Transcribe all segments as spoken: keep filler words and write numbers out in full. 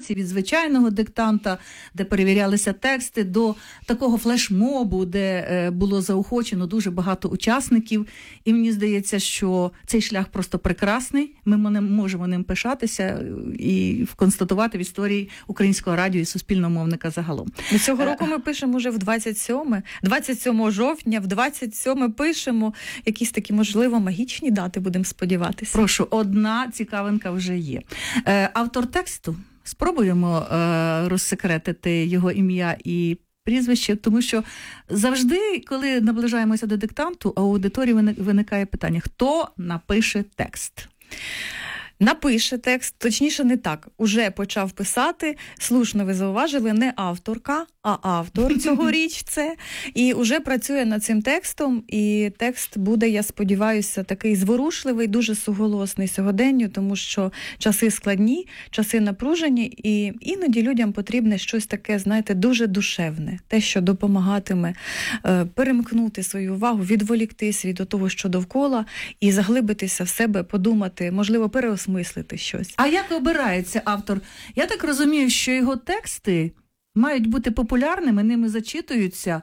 інформації від звичайного диктанта, де перевірялися тексти, до такого флешмобу, де було заохочено дуже багато учасників. І мені здається, що цей шлях просто прекрасний. Ми можемо ним пишатися і констатувати в історії українського радіо і суспільного мовника загалом. Цього року ми пишемо вже в двадцять сьоме, двадцять сьомого жовтня, в двадцять сьоме пишемо якісь такі, можливо, магічні дати, будемо сподіватися. Прошу, одна цікавинка вже є. Автор тексту, спробуємо розсекретити його ім'я і прізвище, тому що завжди, коли наближаємося до диктанту, у аудиторії виникає питання, хто напише текст? Напише текст, точніше не так, уже почав писати, слушно ви зауважили, не авторка, а автор цьогоріч це, і уже працює над цим текстом, і текст буде, я сподіваюся, такий зворушливий, дуже суголосний сьогоденню, тому що часи складні, часи напружені, і іноді людям потрібне щось таке, знаєте, дуже душевне, те, що допомагатиме е, перемкнути свою увагу, відволіктись від того, що довкола, і заглибитися в себе, подумати, можливо, переосмислити мислити щось. А як обирається автор? Я так розумію, що його тексти мають бути популярними, ними зачитуються,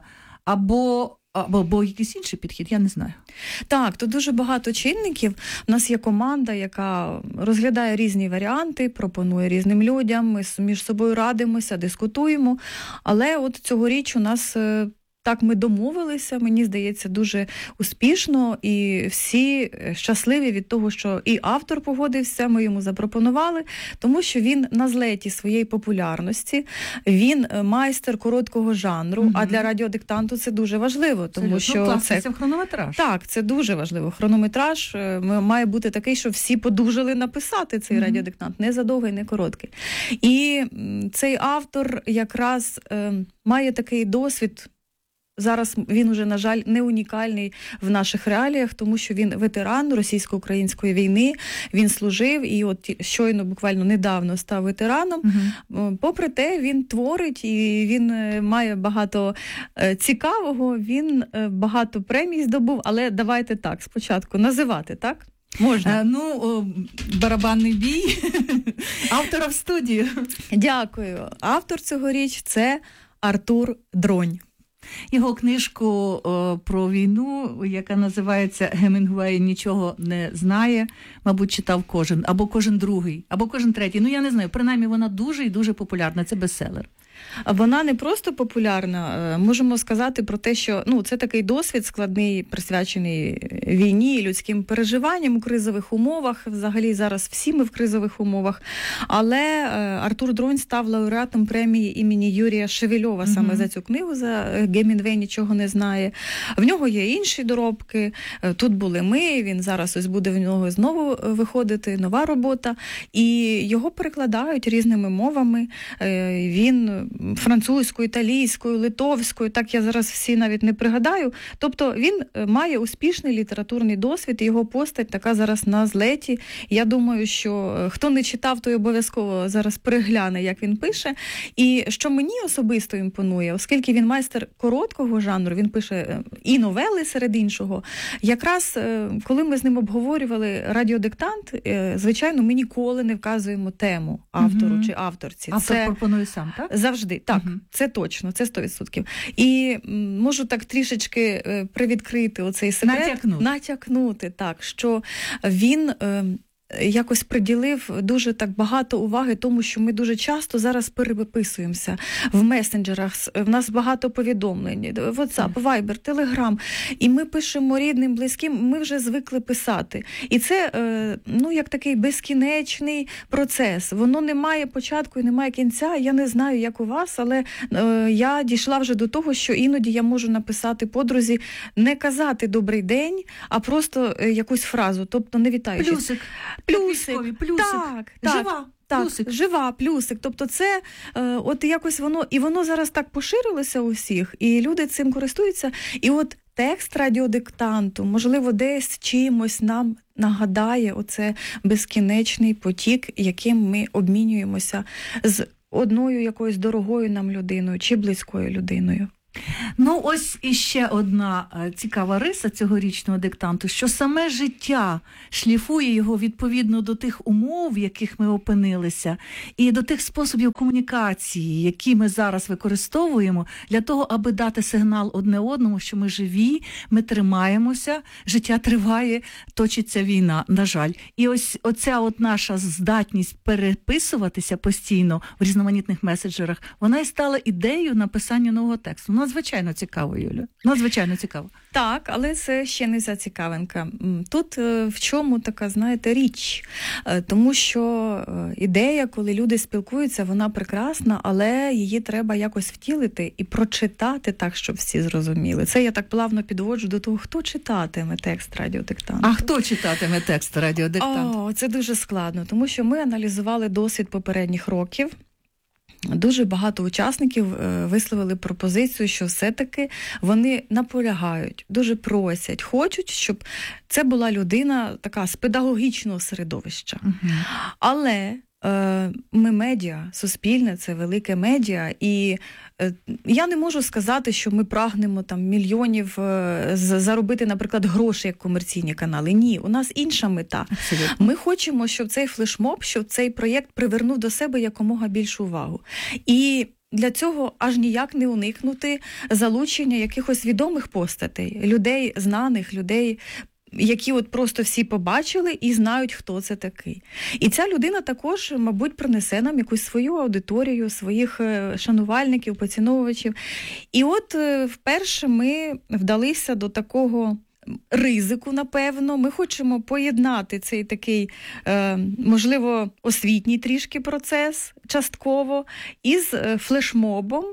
або, або, або якийсь інший підхід, я не знаю. Так, тут дуже багато чинників. У нас є команда, яка розглядає різні варіанти, пропонує різним людям, ми між собою радимося, дискутуємо, але от цьогоріч у нас... Так ми домовилися, мені здається, дуже успішно, і всі щасливі від того, що і автор погодився, ми йому запропонували, тому що він на злеті своєї популярності, він майстер короткого жанру, mm-hmm. а для радіодиктанту це дуже важливо, тому Абсолютно. що Ну, це... це хронометраж. Так, це дуже важливо. Хронометраж має бути такий, що всі подужали написати цей mm-hmm. радіодиктант, не задовгий, не короткий. І цей автор якраз е, має такий досвід. Зараз він уже, на жаль, не унікальний в наших реаліях, тому що він ветеран російсько-української війни, він служив і от щойно, буквально недавно став ветераном. Угу. Попри те, він творить і він має багато цікавого, він багато премій здобув, але давайте так, спочатку називати, так? Можна? А, ну, о, барабанний бій. Автора в студію. Дякую. Автор цьогоріч – це Артур Дронь. Його книжку о, про війну, яка називається «Гемінгуей нічого не знає», мабуть, читав кожен, або кожен другий, або кожен третій. Ну, я не знаю, принаймні вона дуже і дуже популярна, це бестселер. Вона не просто популярна, можемо сказати про те, що ну, це такий досвід складний, присвячений війні, людським переживанням у кризових умовах. Взагалі зараз всі ми в кризових умовах. Але Артур Дронь став лауреатом премії імені Юрія Шевельова саме mm-hmm. за цю книгу, за «Гемінгуей нічого не знає». В нього є інші доробки. Тут були ми, він зараз ось буде в нього знову виходити нова робота. І його перекладають різними мовами. Він французькою, італійською, литовською, так я зараз всі навіть не пригадаю. Тобто він має успішний літературний досвід, і його постать така зараз на злеті. Я думаю, що хто не читав, той обов'язково зараз перегляне, як він пише. І що мені особисто імпонує, оскільки він майстер короткого жанру, він пише і новели серед іншого. Якраз, коли ми з ним обговорювали радіодиктант, звичайно, ми ніколи не вказуємо тему автору mm-hmm. чи авторці. Автор це пропонує сам, так? Завжди, так, угу. Це точно, це сто відсотків. І м, можу так трішечки е, привідкрити оцей секрет. Натякнути. Натякнути, так, що він... Е, якось приділив дуже так багато уваги тому, що ми дуже часто зараз переписуємося в месенджерах, в нас багато повідомлень, WhatsApp, Viber, Telegram, і ми пишемо рідним, близьким, ми вже звикли писати. І це, ну, як такий безкінечний процес. Воно не має початку і не має кінця. Я не знаю, як у вас, але я дійшла вже до того, що іноді я можу написати подрузі, не казати «добрий день», а просто якусь фразу, тобто не вітаючись. Плюсик. Плюсик, плюсик. Так, так, жива, так, плюсик. жива, плюсик. Тобто це, е, от якось воно, і воно зараз так поширилося у всіх, і люди цим користуються. І от текст радіодиктанту, можливо, десь чимось нам нагадає оце безкінечний потік, яким ми обмінюємося з одною якоюсь дорогою нам людиною чи близькою людиною. Ну, ось іще одна цікава риса цьогорічного диктанту, що саме життя шліфує його відповідно до тих умов, в яких ми опинилися, і до тих способів комунікації, які ми зараз використовуємо для того, аби дати сигнал одне одному, що ми живі, ми тримаємося, життя триває, точиться війна, на жаль. І ось оця от наша здатність переписуватися постійно в різноманітних меседжерах, вона і стала ідеєю написання нового тексту. Надзвичайно цікаво, Юля. Надзвичайно цікаво. Так, але це ще не вся цікавинка. Тут в чому така, знаєте, річ? Тому що ідея, коли люди спілкуються, вона прекрасна, але її треба якось втілити і прочитати так, щоб всі зрозуміли. Це я так плавно підводжу до того, хто читатиме текст радіодиктанту. А хто читатиме текст радіодиктанту? О, це дуже складно, тому що ми аналізували досвід попередніх років. Дуже багато учасників висловили пропозицію, що все-таки вони наполягають, дуже просять, хочуть, щоб це була людина така з педагогічного середовища. Угу. Але е, ми медіа, суспільне, це велике медіа, і е, я не можу сказати, що ми прагнемо там мільйонів е, заробити, наприклад, гроші як комерційні канали. Ні, у нас інша мета. Абсолютно. Ми хочемо, щоб цей флешмоб, щоб цей проєкт привернув до себе якомога більшу увагу. І для цього аж ніяк не уникнути залучення якихось відомих постатей, людей знаних, людей, які от просто всі побачили і знають, хто це такий. І ця людина також, мабуть, принесе нам якусь свою аудиторію, своїх шанувальників, поціновувачів. І от вперше ми вдалися до такого ризику, напевно. Ми хочемо поєднати цей такий, е, можливо, освітній трішки процес, частково, із флешмобом.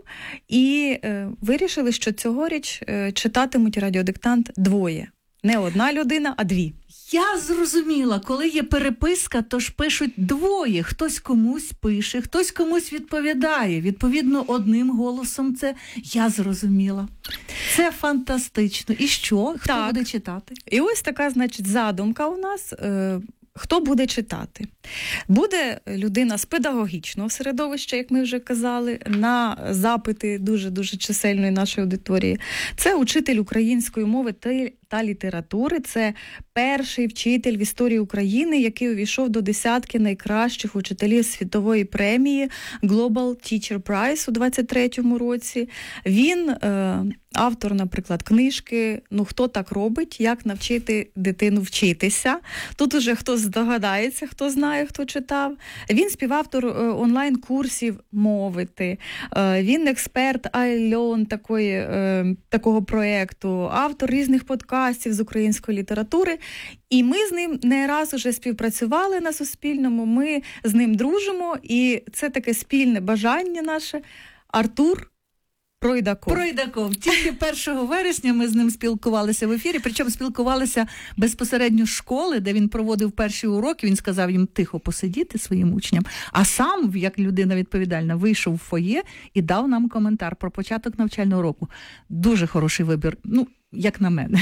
І е, вирішили, що цьогоріч е, читатимуть радіодиктант двоє. Не одна людина, а дві. Я зрозуміла, коли є переписка, то ж пишуть двоє. Хтось комусь пише, хтось комусь відповідає. Відповідно, одним голосом це я зрозуміла. Це фантастично. І що? Хто так. буде читати? І ось така, значить, задумка у нас. Хто буде читати? Буде людина з педагогічного середовища, як ми вже казали, на запити дуже-дуже чисельної нашої аудиторії. Це учитель української мови та літератури, це перший вчитель в історії України, який увійшов до десятки найкращих учителів світової премії Global Teacher Prize у двадцять третьому році. Він е, автор, наприклад, книжки «Ну, хто так робить? Як навчити дитину вчитися?». Тут уже хто здогадається, хто знає, хто читав. Він співавтор е, онлайн-курсів «Мовити». Е, він експерт iLearn такої, е, такого проєкту, автор різних подкастів з української літератури. І ми з ним не раз уже співпрацювали на Суспільному, ми з ним дружимо, і це таке спільне бажання наше. Артур Пройдаков. Пройдаков. Тільки першого вересня ми з ним спілкувалися в ефірі, причому спілкувалися безпосередньо з школи, де він проводив перші уроки, він сказав їм тихо посидіти своїм учням, а сам, як людина відповідальна, вийшов в фоє і дав нам коментар про початок навчального року. Дуже хороший вибір, ну, як на мене.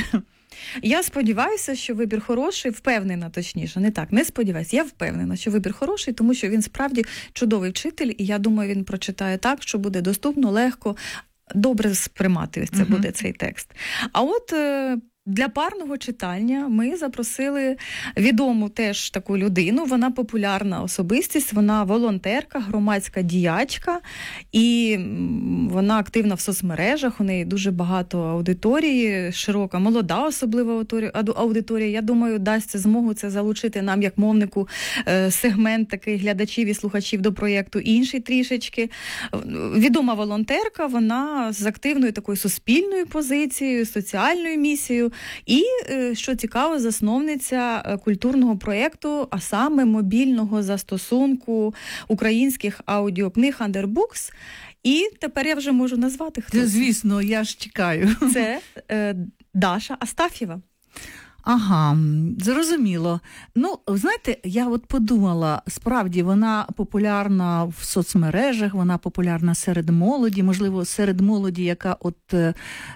Я сподіваюся, що вибір хороший, впевнена точніше, не так, не сподіваюся, я впевнена, що вибір хороший, тому що він справді чудовий вчитель, і я думаю, він прочитає так, що буде доступно, легко, добре сприймати ось це uh-huh. буде цей текст. А от для парного читання ми запросили відому теж таку людину, вона популярна особистість, вона волонтерка, громадська діячка, і вона активна в соцмережах, у неї дуже багато аудиторії, широка, молода особлива аудиторія. Я думаю, дасть змогу це залучити нам, як мовнику, сегмент такий глядачів і слухачів до проєкту інший трішечки. Відома волонтерка, вона з активною такою суспільною позицією, соціальною місією, і, що цікаво, засновниця культурного проєкту, а саме мобільного застосунку українських аудіокниг Underbooks. І тепер я вже можу назвати, хто це. Звісно, я ж чекаю. Це е, Даша Астаф'єва. Ага, зрозуміло. Ну, знаєте, я от подумала, справді вона популярна в соцмережах, вона популярна серед молоді, можливо, серед молоді, яка от е,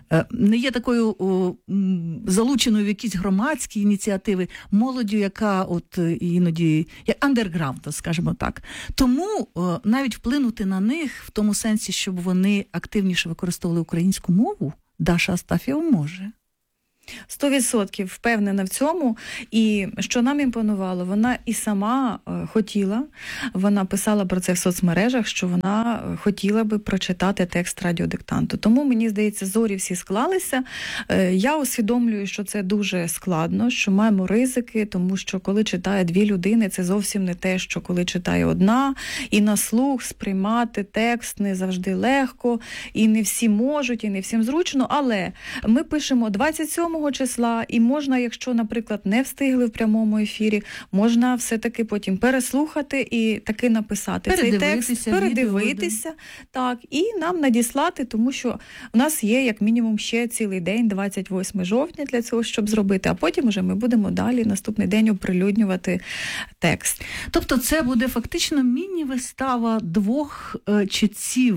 не є такою о, залученою в якісь громадські ініціативи, молоддю, яка от іноді, як андерграунд, скажімо так. Тому о, навіть вплинути на них в тому сенсі, щоб вони активніше використовували українську мову, Даша Астафєва може. Сто відсотків впевнена в цьому. І що нам імпонувало, вона і сама е, хотіла, вона писала про це в соцмережах, що вона хотіла би прочитати текст радіодиктанту. Тому, мені здається, зорі всі склалися. Е, я усвідомлюю, що це дуже складно, що маємо ризики, тому що коли читає дві людини, це зовсім не те, що коли читає одна, і на слух сприймати текст не завжди легко, і не всі можуть, і не всім зручно, але ми пишемо двадцять сьомого числа, і можна, якщо, наприклад, не встигли в прямому ефірі, можна все-таки потім переслухати і таки написати цей текст, передивитися, так, і нам надіслати, тому що у нас є, як мінімум, ще цілий день, двадцять восьмого жовтня, для цього, щоб зробити, а потім уже ми будемо далі наступний день оприлюднювати текст. Тобто це буде фактично міні-вистава двох е, читців,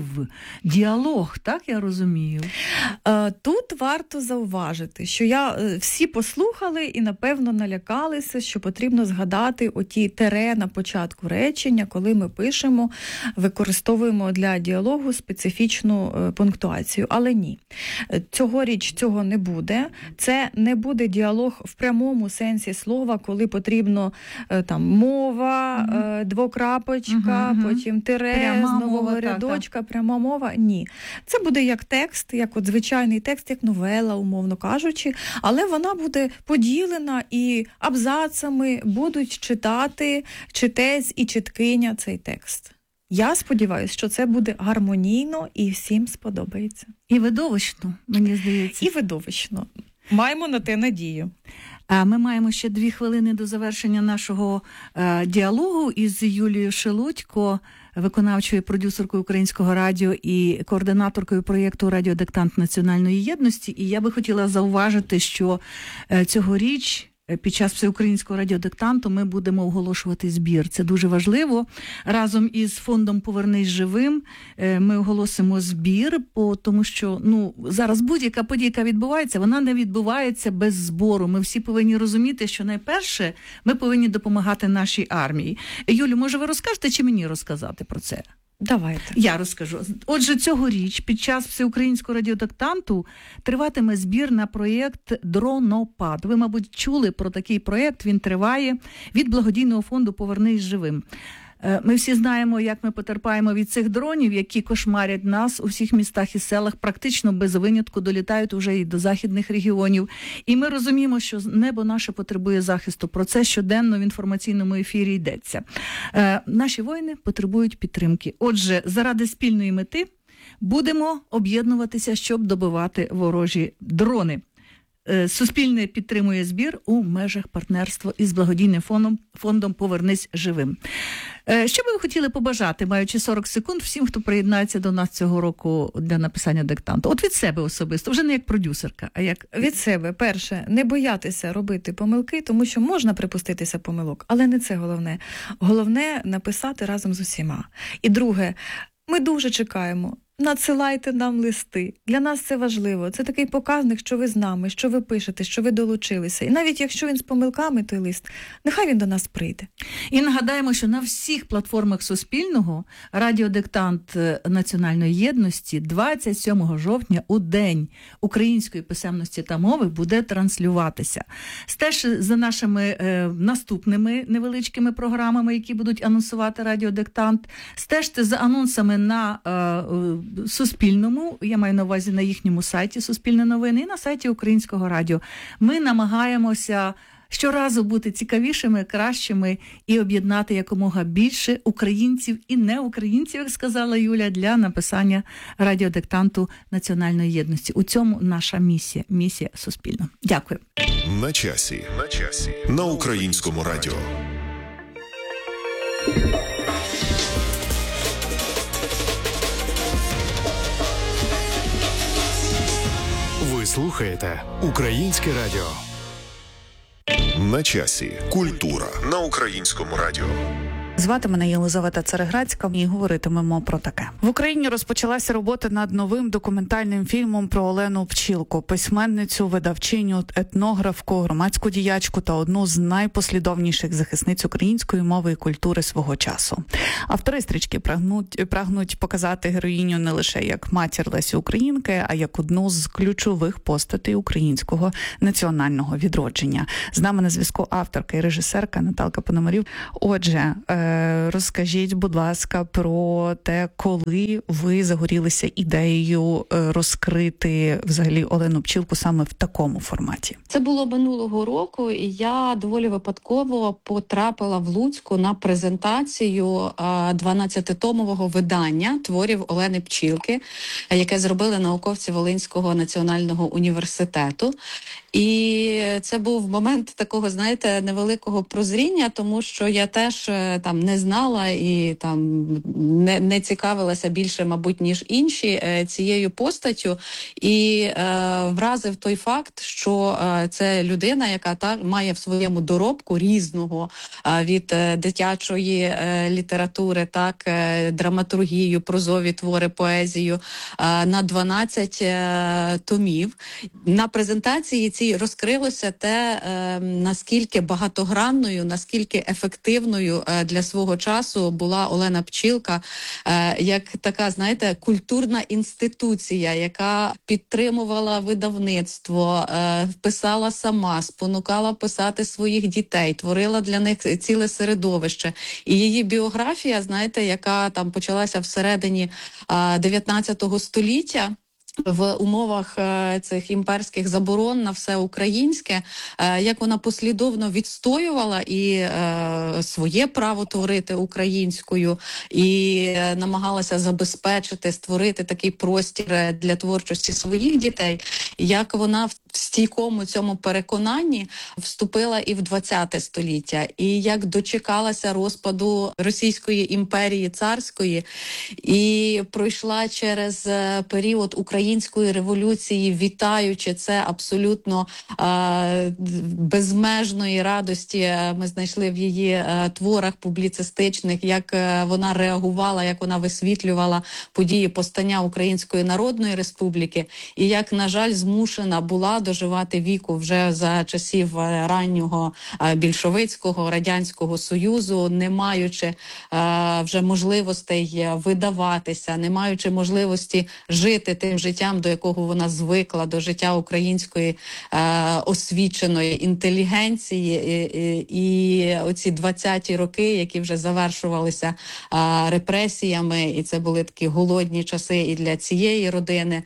діалог, так я розумію? Е, тут варто зауважити, що я всі послухали і, напевно, налякалися, що потрібно згадати оті тере на початку речення, коли ми пишемо, використовуємо для діалогу специфічну пунктуацію. Але ні. Цьогоріч цього не буде. Це не буде діалог в прямому сенсі слова, коли потрібно там мова, mm-hmm. двокрапочка, mm-hmm. потім тире пряма з нового мова, рядочка, так, пряма мова. Ні. Це буде як текст, як от звичайний текст, як новела, умовно кажучи, але вона буде поділена і абзацами будуть читати читець і читкиня цей текст. Я сподіваюся, що це буде гармонійно і всім сподобається. І видовищно, мені здається. І видовищно. Маємо на те надію. Ми маємо ще дві хвилини до завершення нашого е, діалогу із Юлією Шелудько, виконавчою продюсеркою Українського радіо і координаторкою проєкту «Радіодиктант національної єдності». І я би хотіла зауважити, що е, цьогоріч під час всеукраїнського радіодиктанту ми будемо оголошувати збір. Це дуже важливо. Разом із фондом «Повернись живим» ми оголосимо збір, тому що ну, зараз будь-яка подія, яка відбувається, вона не відбувається без збору. Ми всі повинні розуміти, що найперше ми повинні допомагати нашій армії. Юлю, може ви розкажете чи мені розказати про це? Давайте. Я розкажу. Отже, цьогоріч під час всеукраїнського радіодиктанту триватиме збір на проєкт «Дронопад». Ви, мабуть, чули про такий проєкт, він триває від благодійного фонду «Повернись живим». Ми всі знаємо, як ми потерпаємо від цих дронів, які кошмарять нас у всіх містах і селах, практично без винятку долітають уже і до західних регіонів. І ми розуміємо, що небо наше потребує захисту. Про це щоденно в інформаційному ефірі йдеться. Е, наші воїни потребують підтримки. Отже, заради спільної мети будемо об'єднуватися, щоб добивати ворожі дрони. Суспільне підтримує збір у межах партнерства із благодійним фондом, фондом «Повернись живим». Що би ви хотіли побажати, маючи сорок секунд, всім, хто приєднається до нас цього року для написання диктанту? От від себе особисто, вже не як продюсерка, а як... Від себе. Перше, не боятися робити помилки, тому що можна припуститися помилок, але не це головне. Головне – написати разом з усіма. І друге, ми дуже чекаємо. Надсилайте нам листи. Для нас це важливо. Це такий показник, що ви з нами, що ви пишете, що ви долучилися. І навіть якщо він з помилками, той лист, нехай він до нас прийде. І нагадаємо, що на всіх платформах Суспільного радіодиктант національної єдності двадцять сьомого жовтня у День української писемності та мови буде транслюватися. Стежте за нашими е, наступними невеличкими програмами, які будуть анонсувати радіодиктант. Стежте за анонсами на е, Суспільному, я маю на увазі на їхньому сайті Суспільне новини і на сайті Українського радіо. Ми намагаємося щоразу бути цікавішими, кращими і об'єднати якомога більше українців і неукраїнців, як сказала Юля, для написання радіодиктанту національної єдності. У цьому наша місія, місія Суспільного. Дякую. На часі. На часі. На Українському радіо. Ви слухаєте Українське радіо. На часі. Культура на Українському радіо. Звати мене Єлизавета Цареградська, і говоритимемо про таке. В Україні розпочалася робота над новим документальним фільмом про Олену Пчілку, письменницю, видавчиню, етнографку, громадську діячку та одну з найпослідовніших захисниць української мови і культури свого часу. Автори стрічки прагнуть, прагнуть показати героїню не лише як матір Лесі Українки, а як одну з ключових постатей українського національного відродження. З нами на зв'язку авторка і режисерка Наталка Пономарів. Отже, розкажіть, будь ласка, про те, коли ви загорілися ідеєю розкрити взагалі Олену Пчілку саме в такому форматі. Це було минулого року, і я доволі випадково потрапила в Луцьку на презентацію дванадцятитомового видання творів Олени Пчілки, яке зробили науковці Волинського національного університету. І це був момент такого, знаєте, невеликого прозріння, тому що я теж там не знала і там не, не цікавилася більше, мабуть, ніж інші цією постаттю. І е, вразив той факт, що е, це людина, яка так має в своєму доробку різного е, від е, дитячої е, літератури, так, е, драматургію, прозові твори, поезію е, на дванадцять е, томів. На презентації цій розкрилося те, е, наскільки багатогранною, наскільки ефективною е, для свого часу була Олена Пчілка, е, як така, знаєте, культурна інституція, яка підтримувала видавництво, е, писала сама, спонукала писати своїх дітей, творила для них ціле середовище. І її біографія, знаєте, яка там почалася всередині е, дев'ятнадцятого століття, в умовах е, цих імперських заборон на все українське, е, як вона послідовно відстоювала і е, своє право творити українською, і е, намагалася забезпечити, створити такий простір для творчості своїх дітей, як вона в стійкому цьому переконанні вступила і в двадцяте століття, і як дочекалася розпаду Російської імперії царської, і пройшла через період Української революції, вітаючи це абсолютно е, безмежної радості. Ми знайшли в її е, творах публіцистичних, як е, вона реагувала, як вона висвітлювала події постання Української Народної Республіки, і як, на жаль, змушена була доживати віку вже за часів раннього більшовицького Радянського Союзу, не маючи е, вже можливостей видаватися, не маючи можливості жити тим життям, до якого вона звикла, до життя української е, освіченої інтелігенції. І, і, і оці двадцяті роки, які вже завершувалися е, репресіями, і це були такі голодні часи і для цієї родини.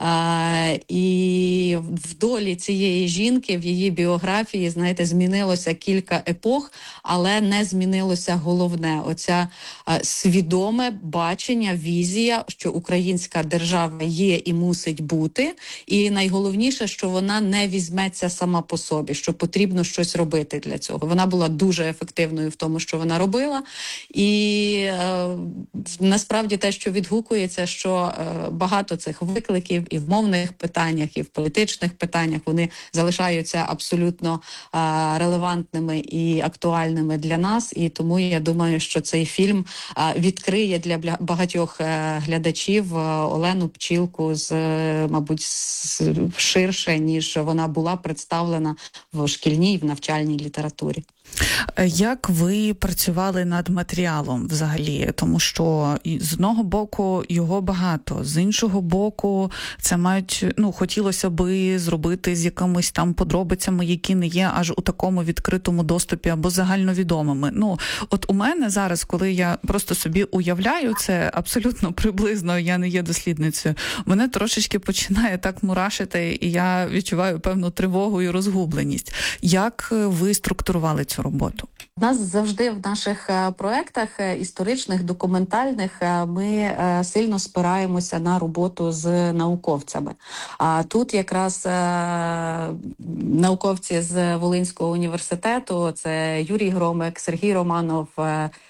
Е, і в долі цієї жінки, в її біографії, знаєте, змінилося кілька епох, але не змінилося головне. Оця е, свідоме бачення, візія, що українська держава є і мусить бути. І найголовніше, що вона не візьметься сама по собі, що потрібно щось робити для цього. Вона була дуже ефективною в тому, що вона робила. І е, насправді те, що відгукується, що е, багато цих викликів і в мовних питаннях, і в політичних питаннях, вони залишаються абсолютно е, релевантними і актуальними для нас. І тому я думаю, що цей фільм е, відкриє для багатьох е, глядачів е, Олену Пчілку з, е, мабуть, з, ширше, ніж вона була представлена в шкільній, в навчальній літературі. Як ви працювали над матеріалом взагалі? Тому що з одного боку його багато, з іншого боку це мають, ну, хотілося би зробити з якимись там подробицями, які не є аж у такому відкритому доступі або загальновідомими. Ну, от у мене зараз, коли я просто собі уявляю це абсолютно приблизно, я не є дослідницею, мене трошечки починає так мурашити, і я відчуваю певну тривогу і розгубленість. Як ви структурували цю роботу? У нас завжди в наших проєктах історичних, документальних ми сильно спираємося на роботу з науковцями. А тут якраз науковці з Волинського університету, це Юрій Громик, Сергій Романов,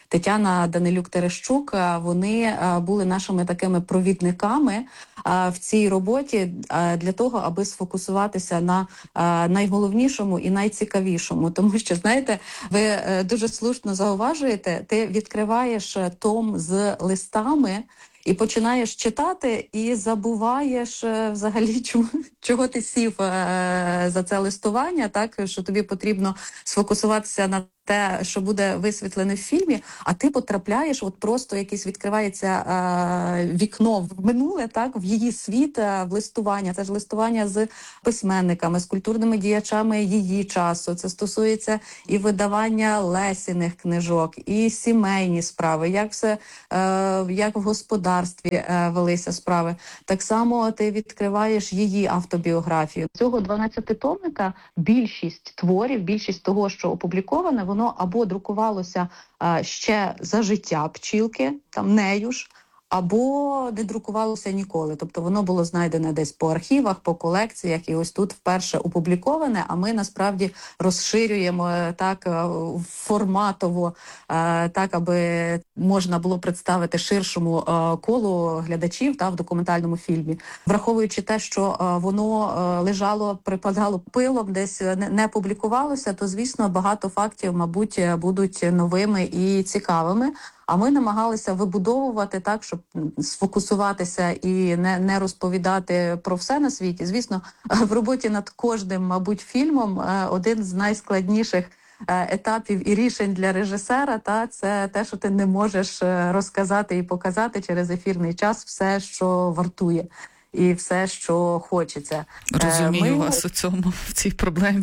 Тетяна Данилюк-Терещук, е, вони е, були нашими такими провідниками е, в цій роботі е, для того, аби сфокусуватися на е, найголовнішому і найцікавішому. Тому що, знаєте, ви е, дуже слушно зауважуєте, ти відкриваєш том з листами, і починаєш читати, і забуваєш е, взагалі, чому, чого ти сів е, за це листування, так, що тобі потрібно сфокусуватися на те, що буде висвітлене в фільмі, а ти потрапляєш, от просто якесь відкривається е, вікно в минуле, так, в її світ, е, в листування. Це ж листування з письменниками, з культурними діячами її часу. Це стосується і видавання Лесіних книжок, і сімейні справи, як все, е, як в господарстві е, велися справи. Так само ти відкриваєш її автобіографію. Цього дванадцятитомника більшість творів, більшість того, що опубліковане, воно або друкувалося а, ще за життя Пчілки, там нею ж, або не друкувалося ніколи. Тобто воно було знайдене десь по архівах, по колекціях, і ось тут вперше опубліковане, а ми насправді розширюємо так форматово, так, аби можна було представити ширшому колу глядачів та в документальному фільмі. Враховуючи те, що воно лежало, припадало пилом, десь не публікувалося, то, звісно, багато фактів, мабуть, будуть новими і цікавими. А ми намагалися вибудовувати так, щоб сфокусуватися і не, не розповідати про все на світі. Звісно, в роботі над кожним, мабуть, фільмом один з найскладніших етапів і рішень для режисера, та це те, що ти не можеш розказати і показати через ефірний час все, що вартує. І все, що хочеться. Розумію ми... вас у цьому, в цій проблемі.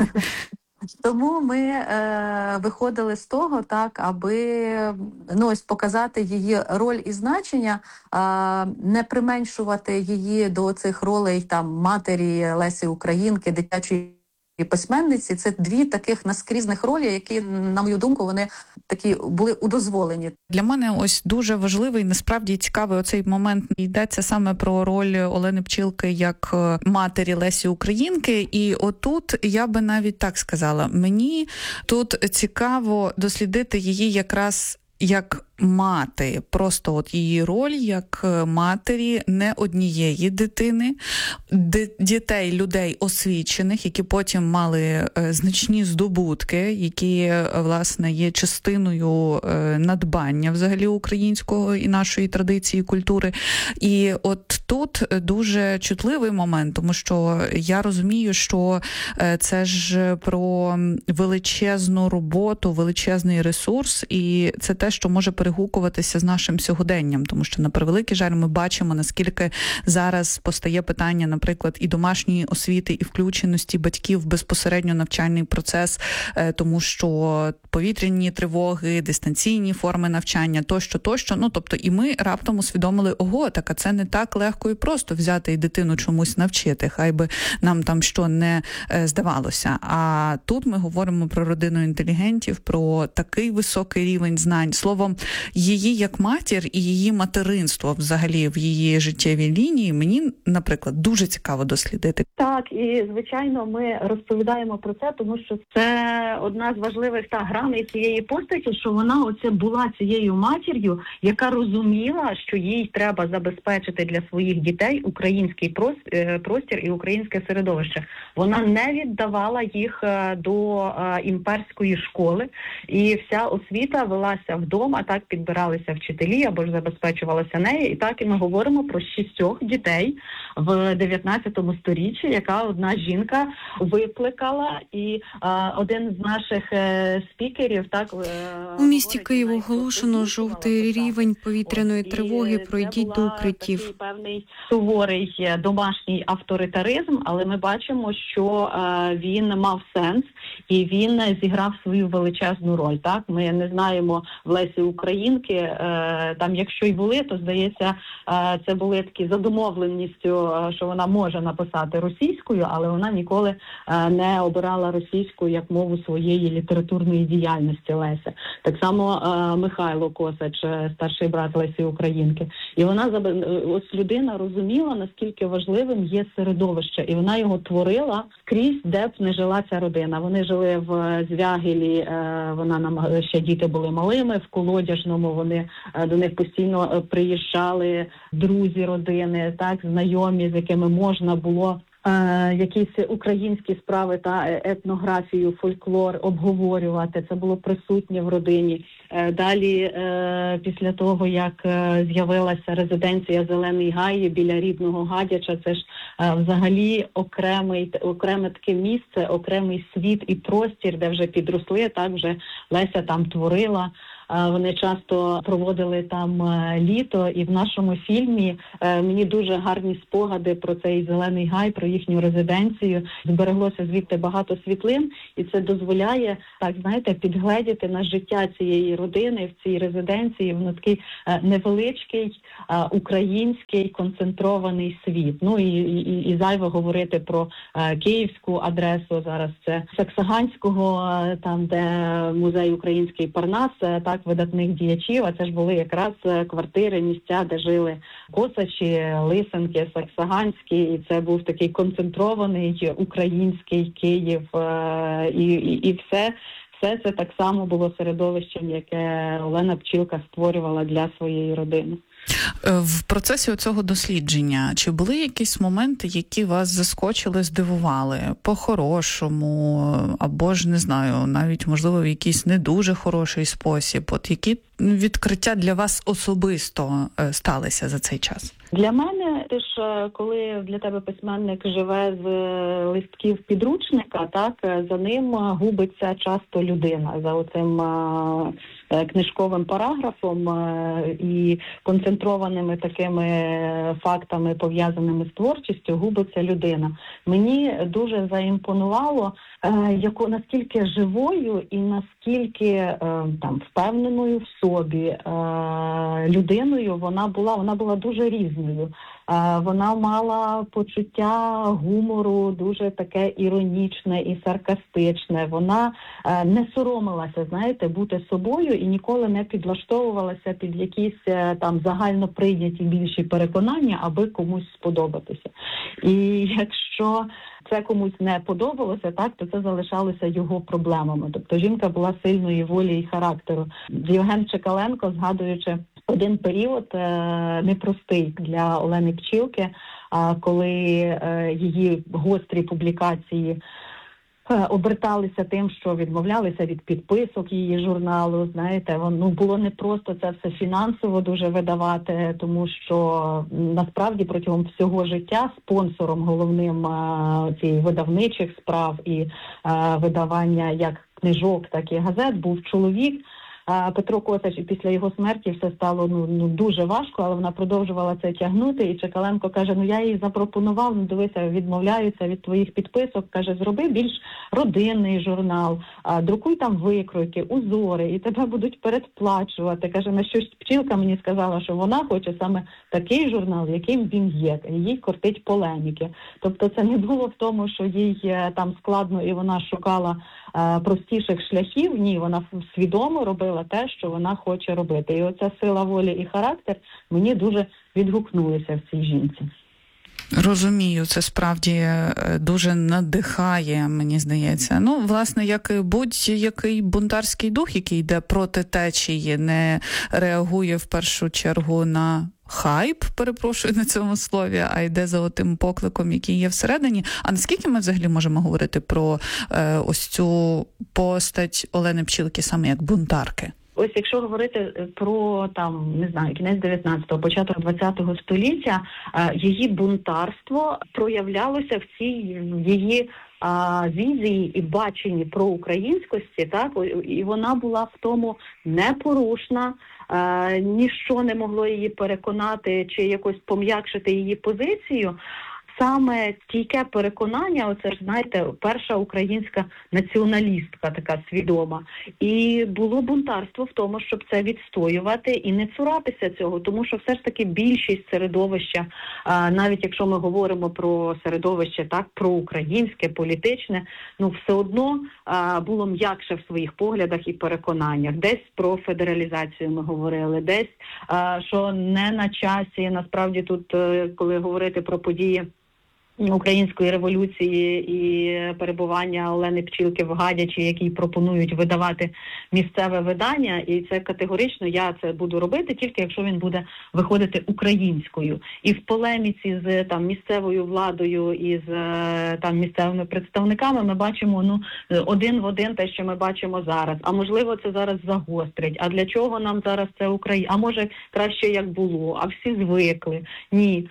Тому ми е, виходили з того, так, аби ну, ось показати її роль і значення, е, не применшувати її до цих ролей там матері Лесі Українки, дитячої письменниці. Це дві таких наскрізних ролі, які, на мою думку, вони такі були удозволені. Для мене ось дуже важливий, насправді цікавий оцей момент. Йдеться саме про роль Олени Пчілки як матері Лесі Українки. І отут я би навіть так сказала, мені тут цікаво дослідити її якраз як мати, просто от її роль як матері не однієї дитини, дітей, людей освічених, які потім мали значні здобутки, які, власне, є частиною надбання взагалі українського і нашої традиції, культури. І от тут дуже чутливий момент, тому що я розумію, що це ж про величезну роботу, величезний ресурс, і це те, що може перегукуватися з нашим сьогоденням, тому що, на превеликий жаль, ми бачимо, наскільки зараз постає питання, наприклад, і домашньої освіти, і включеності батьків в безпосередньо навчальний процес, тому що повітряні тривоги, дистанційні форми навчання, тощо, тощо. Ну, тобто, і ми раптом усвідомили, ого, так, а це не так легко і просто взяти і дитину чомусь навчити, хай би нам там що не здавалося. А тут ми говоримо про родину інтелігентів, про такий високий рівень знань. Словом, її як матір і її материнство взагалі в її життєвій лінії мені, наприклад, дуже цікаво дослідити. Так, і звичайно ми розповідаємо про це, тому що це одна з важливих та граней цієї постаті, що вона оце була цією матір'ю, яка розуміла, що їй треба забезпечити для своїх дітей український простір і українське середовище. Вона не віддавала їх до імперської школи, і вся освіта велася вдома, так підбиралися вчителі або ж забезпечувалася нею. І так і ми говоримо про шістьох дітей в дев'ятнадцятому сторіччі, яка одна жінка викликала, і а, один з наших е, спікерів так е, у місті Києву оголошено жовтий рівень повітряної тривоги. Пройдіть до укриттів. Такий певний суворий домашній авторитаризм, але ми бачимо, що е, він мав сенс і він зіграв свою величезну роль. Так, ми не знаємо в Лесі Українки, е, там, якщо й були, то, здається, е, це були такі за домовленістю що, що вона може написати російською, але вона ніколи не обирала російську як мову своєї літературної діяльності Леся. Так само Михайло Косач, старший брат Лесі Українки. І вона, ось людина розуміла, наскільки важливим є середовище, і вона його творила скрізь, де б не жила ця родина. Вони жили в Звягелі, вона нам ще діти були малими, в Колодяжному, вони до них постійно приїжджали друзі родини, так, знайомі, з якими можна було е, якісь українські справи та етнографію, фольклор обговорювати. Це було присутнє в родині. Е, далі, е, після того, як е, з'явилася резиденція Зелений Гай біля рідного Гадяча, це ж е, взагалі окремий, окреме таке місце, окремий світ і простір, де вже підросли, так, вже Леся там творила. Вони часто проводили там літо, і в нашому фільмі мені дуже гарні спогади про цей Зелений Гай, про їхню резиденцію. Збереглося звідти багато світлин, і це дозволяє, так, знаєте, підгледіти на життя цієї родини в цій резиденції. Воно такий невеличкий український концентрований світ. Ну і, і, і зайве говорити про київську адресу. Зараз це Саксаганського, там, де музей український Парнас, так, видатних діячів, а це ж були якраз квартири, місця, де жили Косачі, Лисенки, Саксаганські, і це був такий концентрований український Київ, і, і, і все, все це так само було середовищем, яке Олена Пчілка створювала для своєї родини. В процесі цього дослідження, чи були якісь моменти, які вас заскочили, здивували по-хорошому, або ж, не знаю, навіть, можливо, в якийсь не дуже хороший спосіб? От які відкриття для вас особисто сталися за цей час? Для мене, ти ж, коли для тебе письменник живе з листків підручника, так, за ним губиться часто людина, за оцим книжковим параграфом і концентрованими такими фактами, пов'язаними з творчістю, губиться людина. Мені дуже заімпонувало, яку, наскільки живою і наскільки там впевненою в собі людиною вона була. Вона була дуже різною. Вона мала почуття гумору дуже таке іронічне і саркастичне. Вона не соромилася, знаєте, бути собою і ніколи не підлаштовувалася під якісь там загально прийняті більші переконання, аби комусь сподобатися. І якщо це комусь не подобалося, так, то це залишалося його проблемами. Тобто жінка була сильної волі і характеру. Євген Чекаленко, згадуючи один період е, непростий для Олени Пчілки, а, коли е, її гострі публікації е, оберталися тим, що відмовлялися від підписок її журналу. Знаєте, воно було не просто це все фінансово дуже видавати, тому що насправді протягом всього життя спонсором головним е, цієї видавничих справ і е, видавання як книжок, так і газет був чоловік. Петро Косач, і після його смерті все стало ну, ну дуже важко, але вона продовжувала це тягнути. І Чекаленко каже, ну я їй запропонував, ну дивися, відмовляються від твоїх підписок, каже, зроби більш родинний журнал, а, друкуй там викройки, узори, і тебе будуть передплачувати. Каже, на що Пчілка мені сказала, що вона хоче саме такий журнал, яким він є, їй кортить полеміки. Тобто це не було в тому, що їй там складно і вона шукала а, простіших шляхів. Ні, вона свідомо робила те, що вона хоче робити. І оця сила волі і характер мені дуже відгукнулися в цій жінці. Розумію, це справді дуже надихає, мені здається. Ну, власне, як і будь-який бунтарський дух, який йде проти течії, не реагує в першу чергу на хайп, перепрошую на цьому слові, а йде за отим покликом, який є всередині. А наскільки ми взагалі можемо говорити про е, ось цю постать Олени Пчілки саме як бунтарки? Ось якщо говорити про там, не знаю, кінець дев'ятнадцятого, початок двадцятого століття, її бунтарство проявлялося в цій її а, візії і баченні про українськості, так, і вона була в тому непорушна, а, ніщо не могло її переконати чи якось пом'якшити її позицію. саме стійке переконання, оце ж, знаєте, перша українська націоналістка така свідома. І було бунтарство в тому, щоб це відстоювати і не цуратися цього, тому що все ж таки більшість середовища, навіть якщо ми говоримо про середовище так проукраїнське, політичне, ну все одно було м'якше в своїх поглядах і переконаннях. Десь про федералізацію ми говорили, десь, що не на часі, насправді тут, коли говорити про події Української революції і перебування Олени Пчілки в Гадячі, якій пропонують видавати місцеве видання, і це категорично я це буду робити, тільки якщо він буде виходити українською. І в полеміці з там місцевою владою і з там місцевими представниками ми бачимо ну один в один те, що ми бачимо зараз. А можливо, це зараз загострить. А для чого нам зараз це Україна? А може краще як було? А всі звикли? Ні.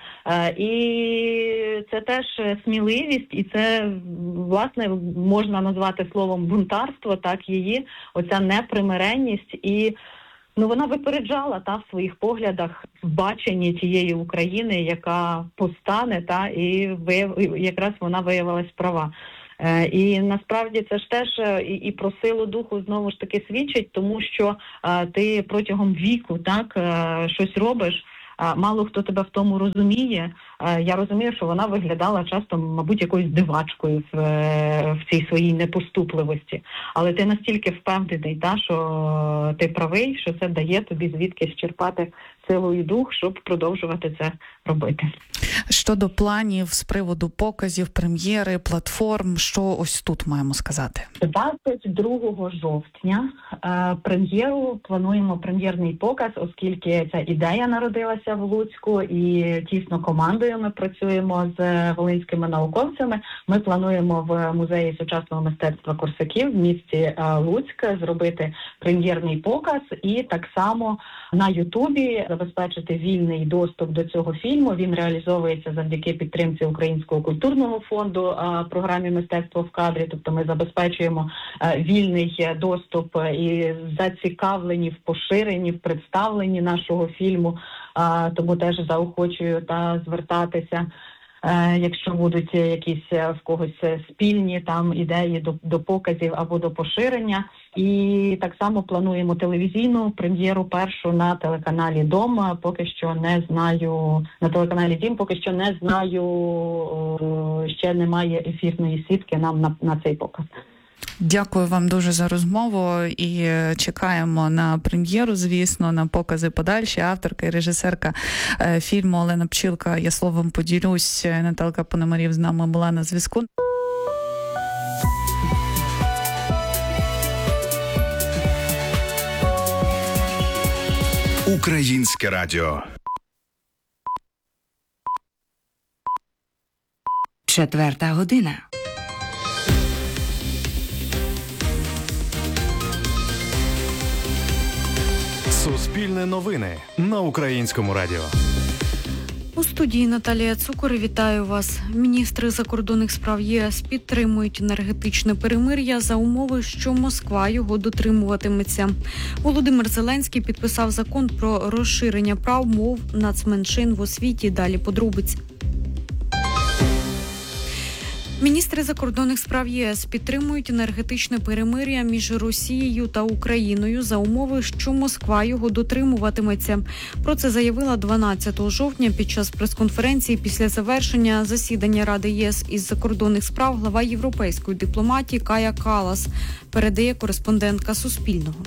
І це те. Теж сміливість, і це, власне, можна назвати словом бунтарство, так, її, оця непримиренність, і ну, вона випереджала та, в своїх поглядах в баченні тієї України, яка постане, та, і вияв... якраз вона виявилась права. Е, і насправді це ж теж і, і про силу духу знову ж таки свідчить, тому що е, ти протягом віку так, е, щось робиш, мало хто тебе в тому розуміє. Я розумію, що вона виглядала часто, мабуть, якоюсь дивачкою в, в цій своїй непоступливості. Але ти настільки впевнений, та, що ти правий, що це дає тобі звідкись черпати силу і дух, щоб продовжувати це робити. Щодо планів з приводу показів, прем'єри, платформ, що ось тут маємо сказати? двадцять другого жовтня е, прем'єру, плануємо прем'єрний показ, оскільки ця ідея народилася в Луцьку і тісно командою ми працюємо з волинськими науковцями. Ми плануємо в Музеї сучасного мистецтва Корсаків в місті е, Луцьк зробити прем'єрний показ і так само на Ютубі забезпечити вільний доступ до цього фільму. Він реалізовується завдяки підтримці Українського культурного фонду а, програмі «Мистецтво в кадрі». Тобто ми забезпечуємо а, вільний доступ і зацікавлені в поширенні, в представленні нашого фільму. А, тому теж заохочую та звертатися, а, якщо будуть якісь в когось спільні там ідеї до, до показів або до поширення. І так само плануємо телевізійну прем'єру першу на телеканалі «Дом». Поки що не знаю, на телеканалі «Дім» поки що не знаю, ще немає ефірної сітки нам на, на цей показ. Дякую вам дуже за розмову і чекаємо на прем'єру, звісно, на покази подальші. Авторка і режисерка фільму Олена Пчілка, я словом поділюсь, Наталка Пономарів з нами була на зв'язку. Українське радіо. Четверта година. Суспільне новини на Українському радіо. У студії Наталія Цукор. Вітаю вас. Міністри закордонних справ ЄС підтримують енергетичне перемир'я за умови, що Москва його дотримуватиметься. Володимир Зеленський підписав закон про розширення прав мов нацменшин в освіті. Далі подробиць. Міністри закордонних справ ЄС підтримують енергетичне перемир'я між Росією та Україною за умови, що Москва його дотримуватиметься. Про це заявила дванадцятого жовтня під час прес-конференції після завершення засідання Ради ЄС із закордонних справ глава європейської дипломатії Кая Каллас, передає кореспондентка Суспільного.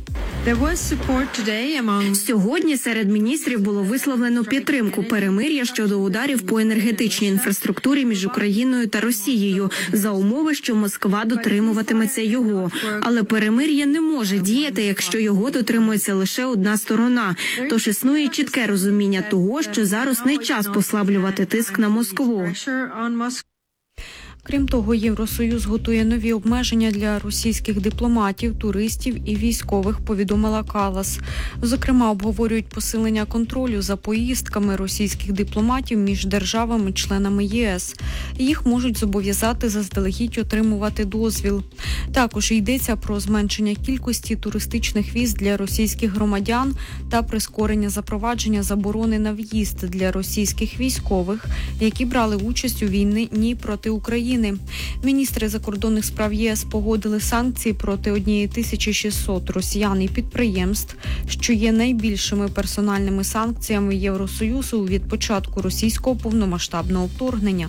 Сьогодні серед міністрів було висловлено підтримку перемир'я щодо ударів по енергетичній інфраструктурі між Україною та Росією за умови, що Москва дотримуватиметься його. Але перемир'я не може діяти, якщо його дотримується лише одна сторона. Тож існує чітке розуміння того, що зараз не час послаблювати тиск на Москву. Крім того, Євросоюз готує нові обмеження для російських дипломатів, туристів і військових, повідомила Каллас. Зокрема, обговорюють посилення контролю за поїздками російських дипломатів між державами-членами ЄС. Їх можуть зобов'язати заздалегідь отримувати дозвіл. Також йдеться про зменшення кількості туристичних віз для російських громадян та прискорення запровадження заборони на в'їзд для російських військових, які брали участь у війні проти України. Міністри закордонних справ ЄС погодили санкції проти тисячі шістсот росіян і підприємств, що є найбільшими персональними санкціями Євросоюзу від початку російського повномасштабного вторгнення.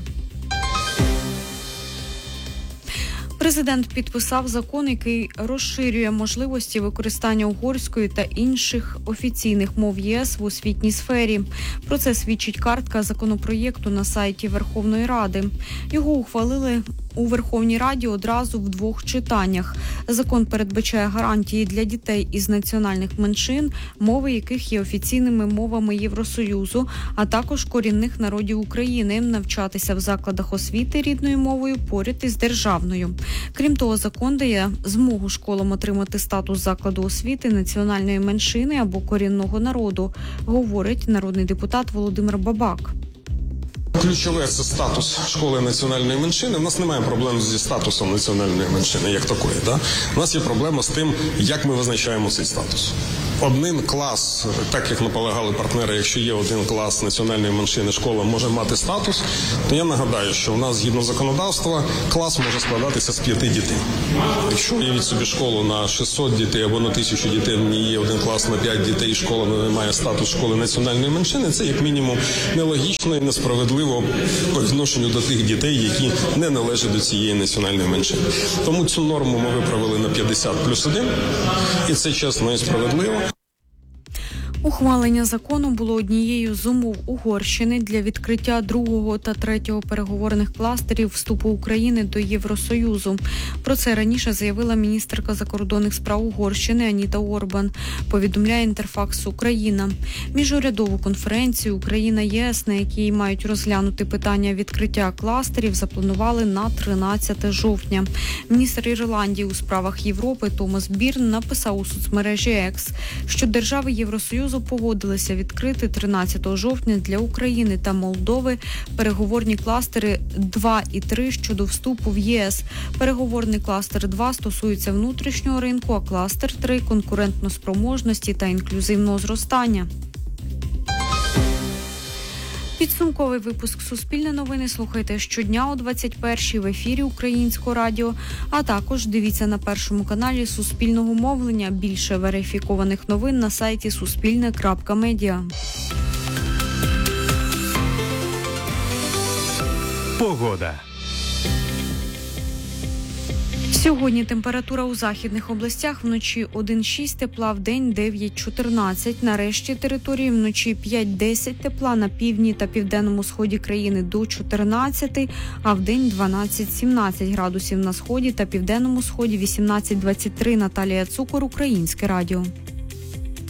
Президент підписав закон, який розширює можливості використання угорської та інших офіційних мов ЄС в освітній сфері. Про це свідчить картка законопроєкту на сайті Верховної Ради. Його ухвалили у Верховній Раді одразу в двох читаннях. Закон передбачає гарантії для дітей із національних меншин, мови яких є офіційними мовами Євросоюзу, а також корінних народів України, навчатися в закладах освіти рідною мовою поряд із державною. Крім того, закон дає змогу школам отримати статус закладу освіти національної меншини або корінного народу, говорить народний депутат Володимир Бабак. Ключове – це статус школи національної меншини. У нас немає проблем зі статусом національної меншини, як такої. Да? У нас є проблема з тим, як ми визначаємо цей статус. Один клас, так як наполягали партнери, якщо є один клас національної меншини, школа може мати статус, то я нагадаю, що в нас, згідно законодавства, клас може складатися з п'яти дітей. Якщо уявіть собі школу на шістсот дітей або на тисячу дітей, в ній є один клас на п'ять дітей, і школа не має статус школи національної меншини, це як мінімум нелогічно і несправедливо по відношенню до тих дітей, які не належать до цієї національної меншини. Тому цю норму ми виправили на п'ятдесят плюс один, і це чесно і справедливо. Ухвалення закону було однією з умов Угорщини для відкриття другого та третього переговорних кластерів вступу України до Євросоюзу. Про це раніше заявила міністерка закордонних справ Угорщини Аніта Орбан, повідомляє Інтерфакс Україна. Міжурядову конференцію Україна-ЄС, на якій мають розглянути питання відкриття кластерів, запланували на тринадцяте жовтня. Міністр Ірландії у справах Європи Томас Бірн написав у соцмережі Екс, що держави Євросоюзу погодилися відкрити тринадцятого жовтня для України та Молдови переговорні кластери два і три щодо вступу в ЄС. Переговорний кластер два стосується внутрішнього ринку, а кластер три – конкурентноспроможності та інклюзивного зростання. Підсумковий випуск «Суспільне новини» слухайте щодня о двадцять першій в ефірі Українського радіо, а також дивіться на Першому каналі Суспільного мовлення. Більше верифікованих новин на сайті суспільне крапка медіа. Погода. Сьогодні температура у західних областях вночі один шість тепла, вдень дев'ять чотирнадцять. На решті території вночі п'ять десять тепла, на півдні та південному сході країни до чотирнадцяти, а вдень дванадцять сімнадцять градусів на сході та південному сході вісімнадцять двадцять три. Наталія Цукор, Українське радіо.